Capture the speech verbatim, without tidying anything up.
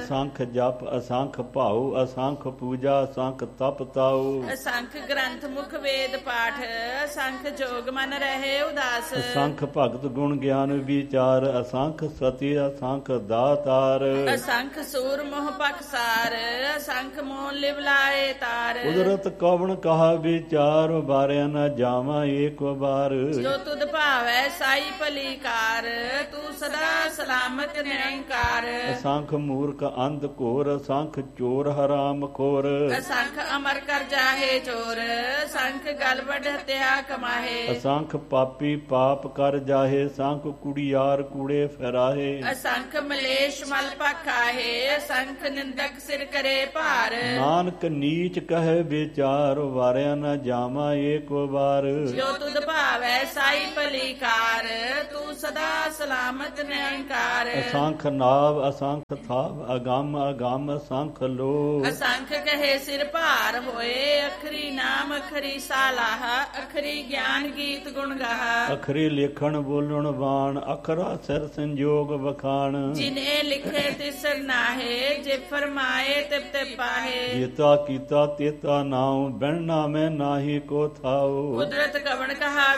ਅਸੰਖ ਜਪ ਅਸੰਖ ਭਾਉ ਅਸੰਖ ਪੂਜਾ ਅਸੰਖ ਤਪ ਤਾਉ ਅਸੰਖ ਗ੍ਰੰਥ ਮੁਖ ਵੇਦ ਪਾਠ ਅਸੰਖ ਜੋਗ ਮਨ ਰਹੇ ਉਦਾਸ ਅਸੰਖ ਭਗਤ ਗੁਣ ਗਿਆਨ ਵਿਚਾਰ ਅਸੰਖ ਸਤੀ ਅਸੰਖ ਦਾਤਾਰ ਅਸੰਖ ਸੂਰ ਮੋਹ ਪਖਸਾਰ ਅਸੰਖ ਮੋਹ ਲਿਵ ਲਾਏ ਤਾਰ ਕੁਦਰਤ ਕਵਣ ਕਹਾ ਵਿਚਾਰ ਬਾਰਿਆ ਨ ਜਾਵਾਂ ਏਕ ਵਾਰ ਜੋ ਤੁਧ ਭਾਵੈ ਸਾਈ ਭਲੀ ਕਾਰ ਤੂੰ ਸਦਾ ਸਲਾਮਤ ਨਿਰੰਕਾਰ ਅਸੰਖ ਮੂਰਖ ਅੰਧ ਘੋਰ ਅਸੰਖ ਚੋਰ ਹਰਾਮ ਖੋਰ ਅਸੰਖ ਅਮਰ ਕਰ ਜਾਹੇ ਚੋਰ ਅਸੰਖ ਗਲ ਵੱਢ ਹਤਿਆ ਕਮਾਹੇ ਅਸੰਖ ਪਾਪੀ ਪਾਪ ਕਰ ਜਾਹੇ ਅਸੰਖ ਕੁੜੀਆਰ ਕੂੜੇ ਫਰਾਹੇ ਅਸੰਖ ਮਲੇਸ਼ ਮਲ ਪਖਾਹੇ ਅਸੰਖ ਨਿੰਦਕ ਸਿਰ ਕਰੇ ਭਾਰ ਨਾਨਕ ਨੀਚ ਕਹੇ ਵਿਚਾਰ ਵਾਰਿਆ ਨ ਜਾਵਾਂ ਏਕ ਵਾਰ ਜੋ ਤੁਧ ਭਾਵੈ ਸਾਈ ਭਲੀ ਕਾਰ ਤੂੰ ਸਦਾ ਸਲਾਮਤ ਨਿਰੰਕਾਰ ਅਸੰਖ ਨਾਵ ਅਸੰਖ ਥਾਵ ਅਗੰਮ ਅਗੰਮ ਅਸੰਖ ਲੋ ਅਸੰਖ ਕਹੇ ਸਿਰ ਭਾਰ ਹੋਏ ਅਖਰੀ ਨਾਮ ਅਖਰੀ ਸਾਲਾਹ ਅਖਰੀ ਗਿਆਨ ਗੀਤ ਗੁਣ ਗਾਹ ਅਖਰੀ ਲਿਖਣ ਬੋਲਣ ਬਾਣ ਅਖਰਾ ਸਿਰ ਸੰਜੋਗ ਵਖਾਣ ਜਿਨੇ ਲਿਖੇ ਤਿਸ ਨਾਹੇ ਜੇ ਫਰਮਾਏ ਤਿਪ ਤੇ ਪਾਹੇ ਜੀਤਾ ਕੀਤਾ ਤੇਤਾ ਨਾਉ ਬਿਨ ਨਾਮੇ ਨਾਹੀ ਕੋ ਥਾਉ ਕੁਦਰਤ ਕਵਣ ਕਹਾ